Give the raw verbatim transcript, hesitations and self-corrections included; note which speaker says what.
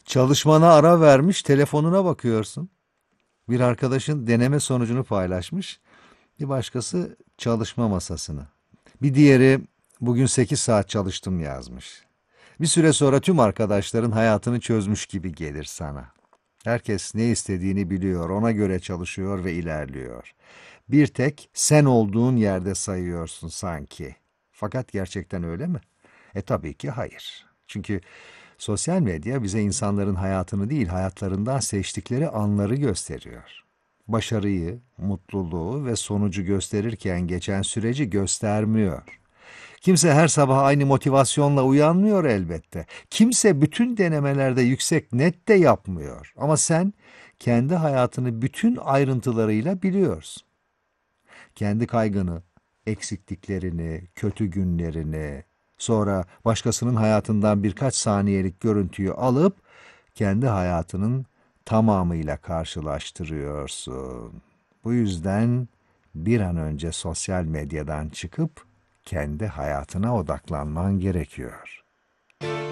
Speaker 1: Çalışmana ara vermiş, telefonuna bakıyorsun. Bir arkadaşın deneme sonucunu paylaşmış, bir başkası çalışma masasını. Bir diğeri bugün sekiz saat çalıştım yazmış. Bir süre sonra tüm arkadaşların hayatını çözmüş gibi gelir sana. Herkes ne istediğini biliyor, ona göre çalışıyor ve ilerliyor. Bir tek sen olduğun yerde sayıyorsun sanki. Fakat gerçekten öyle mi? E tabii ki hayır. Çünkü sosyal medya bize insanların hayatını değil, hayatlarından seçtikleri anları gösteriyor. Başarıyı, mutluluğu ve sonucu gösterirken geçen süreci göstermiyor. Kimse her sabah aynı motivasyonla uyanmıyor elbette. Kimse bütün denemelerde yüksek net de yapmıyor. Ama sen kendi hayatını bütün ayrıntılarıyla biliyorsun. Kendi kaygını, eksikliklerini, kötü günlerini, sonra başkasının hayatından birkaç saniyelik görüntüyü alıp kendi hayatının tamamıyla karşılaştırıyorsun. Bu yüzden bir an önce sosyal medyadan çıkıp kendi hayatına odaklanman gerekiyor.